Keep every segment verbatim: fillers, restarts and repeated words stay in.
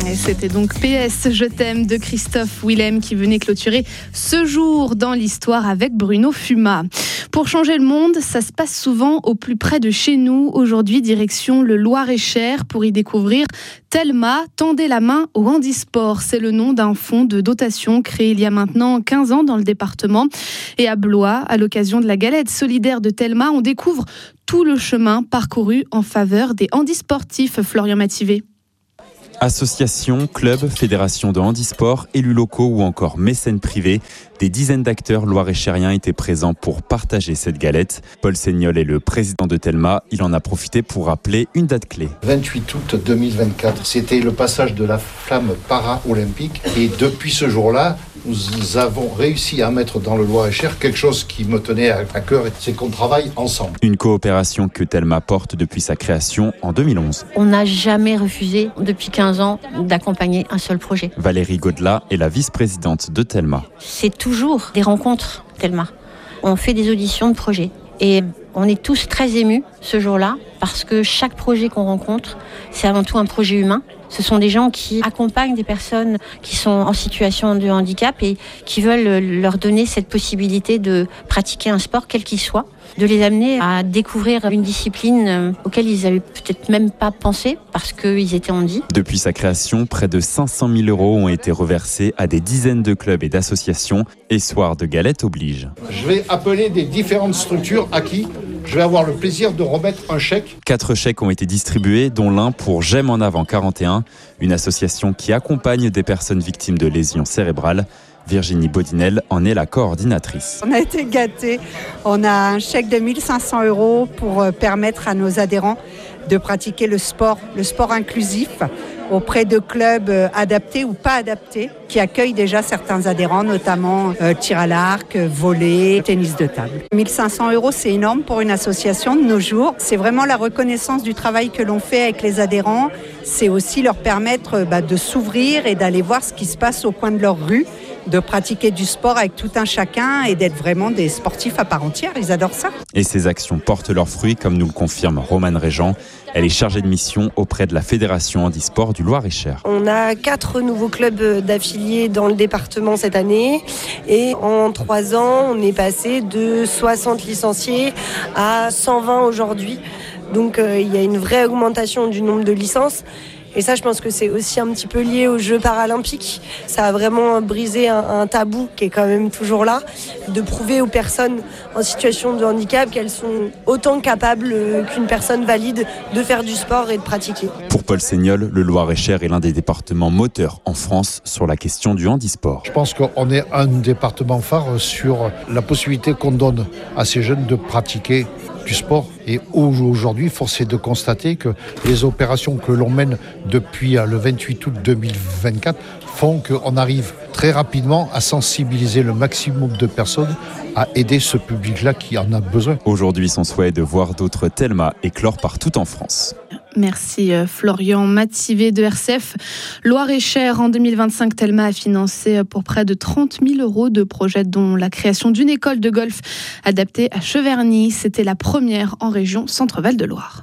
Et c'était donc P S Je t'aime de Christophe Willem qui venait clôturer ce jour dans l'histoire avec Bruno Fuma. Pour changer le monde, ça se passe souvent au plus près de chez nous. Aujourd'hui, direction le Loir-et-Cher pour y découvrir Telma, tendez la main au handisport. C'est le nom d'un fonds de dotation créé il y a maintenant quinze ans dans le département. Et à Blois, à l'occasion de la galette solidaire de Telma, on découvre tout le chemin parcouru en faveur des handisportifs. Florian Mativé. Associations, clubs, fédérations de handisport, élus locaux ou encore mécènes privés, des dizaines d'acteurs loir-et-chériens étaient présents pour partager cette galette. Paul Seignol est le président de Telma. Il en a profité pour rappeler une date clé. vingt-huit août deux mille vingt-quatre, c'était le passage de la flamme para-olympique. Et depuis ce jour-là, nous avons réussi à mettre dans le Loir-et-Cher quelque chose qui me tenait à cœur, c'est qu'on travaille ensemble. Une coopération que Telma porte depuis sa création en deux mille onze. On n'a jamais refusé, depuis quinze ans, d'accompagner un seul projet. Valérie Gaudelat est la vice-présidente de Telma. C'est toujours des rencontres, Telma. On fait des auditions de projets et on est tous très émus ce jour-là parce que chaque projet qu'on rencontre, c'est avant tout un projet humain. Ce sont des gens qui accompagnent des personnes qui sont en situation de handicap et qui veulent leur donner cette possibilité de pratiquer un sport, quel qu'il soit, de les amener à découvrir une discipline auquel ils n'avaient peut-être même pas pensé parce qu'ils étaient handi. Depuis sa création, près de cinq cent mille euros ont été reversés à des dizaines de clubs et d'associations. Et soir de galette oblige. Je vais appeler des différentes structures à qui je vais avoir le plaisir de remettre un chèque. Quatre chèques ont été distribués, dont l'un pour J'aime en avant quarante et un, une association qui accompagne des personnes victimes de lésions cérébrales. Virginie Baudinel en est la coordinatrice. On a été gâtés. On a un chèque de mille cinq cents euros pour permettre à nos adhérents de pratiquer le sport, le sport inclusif auprès de clubs adaptés ou pas adaptés qui accueillent déjà certains adhérents, notamment euh, tir à l'arc, volley, tennis de table. mille cinq cents euros, c'est énorme pour une association de nos jours. C'est vraiment la reconnaissance du travail que l'on fait avec les adhérents. C'est aussi leur permettre bah, de s'ouvrir et d'aller voir ce qui se passe au coin de leur rue, de pratiquer du sport avec tout un chacun et d'être vraiment des sportifs à part entière. Ils adorent ça. Et ces actions portent leurs fruits, comme nous le confirme Romane Régent. Elle est chargée de mission auprès de la Fédération Handisport du Loir-et-Cher. On a quatre nouveaux clubs d'affiliés dans le département cette année. Et en trois ans, on est passé de soixante licenciés à cent vingt aujourd'hui. Donc euh, il y a une vraie augmentation du nombre de licences. Et ça, je pense que c'est aussi un petit peu lié aux Jeux paralympiques. Ça a vraiment brisé un, un tabou qui est quand même toujours là, de prouver aux personnes en situation de handicap qu'elles sont autant capables qu'une personne valide de faire du sport et de pratiquer. Pour Paul Seignol, le Loir-et-Cher est l'un des départements moteurs en France sur la question du handisport. Je pense qu'on est un département phare sur la possibilité qu'on donne à ces jeunes de pratiquer du sport. Et aujourd'hui, force est de constater que les opérations que l'on mène depuis le vingt-huit août deux mille vingt-quatre font qu'on arrive très rapidement à sensibiliser le maximum de personnes à aider ce public-là qui en a besoin. Aujourd'hui, son souhait est de voir d'autres Telma éclore partout en France. Merci Florian Mativé de R C F. Loir-et-Cher, en deux mille vingt-cinq, Telma a financé pour près de trente mille euros de projets, dont la création d'une école de golf adaptée à Cheverny. C'était la première en région Centre-Val de Loire.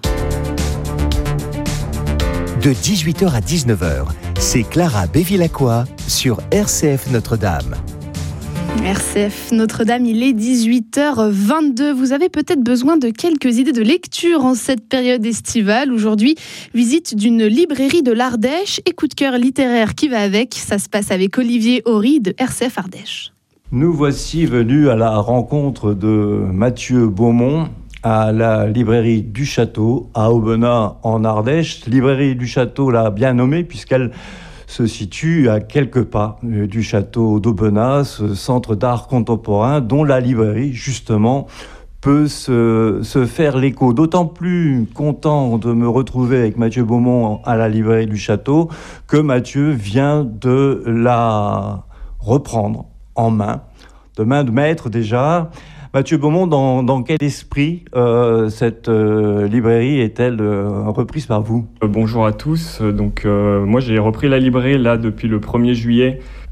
De dix-huit heures à dix-neuf heures, c'est Clara Bévilacqua sur R C F Notre-Dame. R C F Notre-Dame, il est dix-huit heures vingt-deux. Vous avez peut-être besoin de quelques idées de lecture en cette période estivale. Aujourd'hui, visite d'une librairie de l'Ardèche et coup de cœur littéraire qui va avec. Ça se passe avec Olivier Horry de R C F Ardèche. Nous voici venus à la rencontre de Mathieu Beaumont à la librairie du Château à Aubenas en Ardèche. Librairie du Château l'a bien nommée puisqu'elle se situe à quelques pas du château d'Aubenas, ce centre d'art contemporain dont la librairie, justement, peut se, se faire l'écho. D'autant plus content de me retrouver avec Mathieu Beaumont à la librairie du château que Mathieu vient de la reprendre en main, de main de maître déjà. Mathieu Beaumont, dans, dans quel esprit euh, cette euh, librairie est-elle euh, reprise par vous ? euh, Bonjour à tous. Donc, euh, moi, j'ai repris la librairie là depuis le premier juillet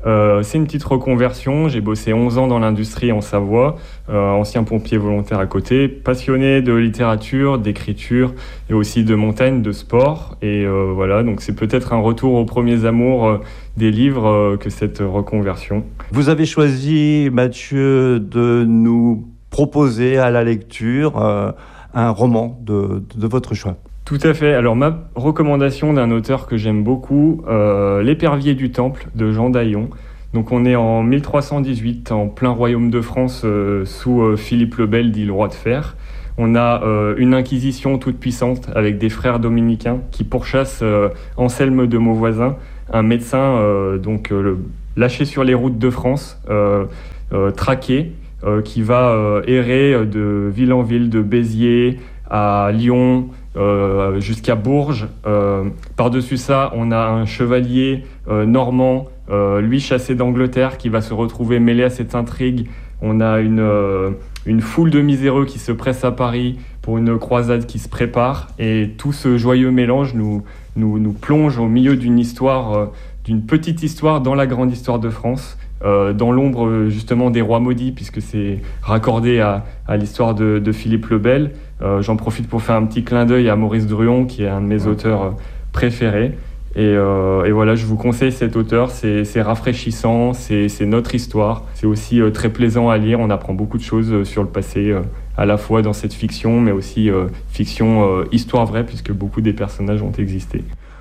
Euh, c'est une petite reconversion. J'ai bossé onze ans dans l'industrie en Savoie, euh, ancien pompier volontaire à côté, passionné de littérature, d'écriture et aussi de montagne, de sport. Et euh, voilà, donc c'est peut-être un retour aux premiers amours euh, des livres euh, que cette reconversion. Vous avez choisi, Mathieu, de nous proposer à la lecture euh, un roman de, de votre choix. Tout à fait. Alors ma recommandation d'un auteur que j'aime beaucoup, euh, L'Épervier du Temple de Jean Daillon. Donc on est en mille trois cent dix-huit, en plein royaume de France, euh, sous euh, Philippe le Bel, dit le roi de fer. On a euh, une inquisition toute puissante avec des frères dominicains qui pourchassent euh, Anselme de Mauvoisin, un médecin euh, donc euh, le, lâché sur les routes de France, euh, euh, traqué, euh, qui va euh, errer de ville en ville, de Béziers à Lyon, Euh, jusqu'à Bourges. Euh, par-dessus ça, on a un chevalier euh, normand, euh, lui chassé d'Angleterre, qui va se retrouver mêlé à cette intrigue. On a une, euh, une foule de miséreux qui se pressent à Paris pour une croisade qui se prépare. Et tout ce joyeux mélange nous, nous, nous plonge au milieu d'une histoire, euh, d'une petite histoire dans la grande histoire de France. Euh, dans l'ombre justement des rois maudits, puisque c'est raccordé à, à l'histoire de, de Philippe le Bel. Euh, j'en profite pour faire un petit clin d'œil à Maurice Druon, qui est un de mes auteurs préférés. Et, euh, et voilà, je vous conseille cet auteur, c'est, c'est rafraîchissant, c'est, c'est notre histoire. C'est aussi euh, très plaisant à lire, on apprend beaucoup de choses sur le passé, euh, à la fois dans cette fiction, mais aussi euh, fiction euh, histoire vraie, puisque beaucoup des personnages ont existé.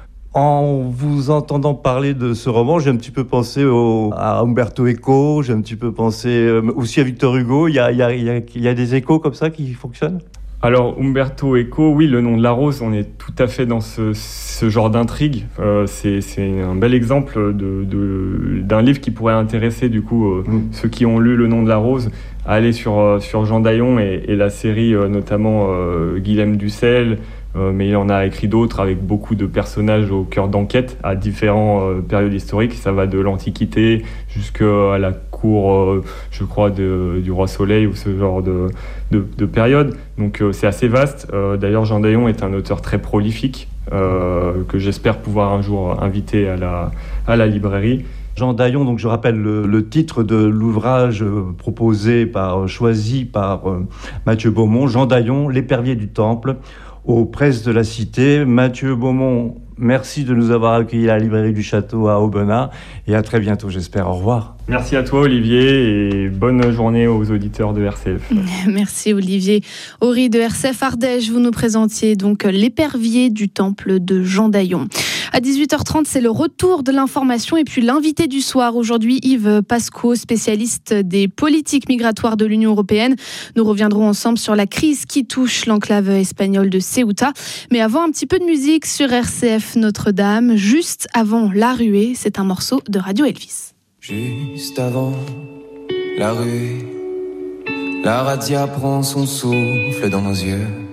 En vous entendant parler de ce roman, j'ai un petit peu pensé au, à Umberto Eco, j'ai un petit peu pensé euh, aussi à Victor Hugo. Il y a, il y a, il y a, il y a des échos comme ça qui fonctionnent ? Alors, Umberto Eco, oui, Le Nom de la Rose, on est tout à fait dans ce, ce genre d'intrigue. Euh, c'est, c'est un bel exemple de, de, d'un livre qui pourrait intéresser, du coup, euh, mmh. ceux qui ont lu Le Nom de la Rose, à aller sur, euh, sur Jean Daillon et, et la série, euh, notamment euh, Guilhem Dussel, euh, mais il en a écrit d'autres avec beaucoup de personnages au cœur d'enquête à différentes euh, périodes historiques. Ça va de l'Antiquité jusqu'à la cour, euh, je crois, de, du Roi Soleil ou ce genre de, de, de période. Donc euh, c'est assez vaste. Euh, d'ailleurs, Jean Daillon est un auteur très prolifique euh, que j'espère pouvoir un jour inviter à la, à la librairie. Jean Daillon, donc je rappelle le, le titre de l'ouvrage proposé par, choisi par euh, Mathieu Beaumont, Jean Daillon, L'Épervier du Temple, aux presses de la Cité. Mathieu Beaumont, merci de nous avoir accueillis à la librairie du Château à Aubenas et à très bientôt, j'espère. Au revoir. Merci à toi, Olivier, et bonne journée aux auditeurs de R C F. Merci, Olivier. Aurie de R C F Ardèche, vous nous présentiez donc L'Épervier du Temple de Jean Daillon. À dix-huit heures trente, c'est le retour de l'information et puis l'invité du soir. Aujourd'hui, Yves Pasco, spécialiste des politiques migratoires de l'Union européenne. Nous reviendrons ensemble sur la crise qui touche l'enclave espagnole de Ceuta. Mais avant, un petit peu de musique sur R C F Notre-Dame. Juste avant La Ruée, c'est un morceau de Radio Elvis. Juste avant la ruée, la radia prend son souffle dans nos yeux.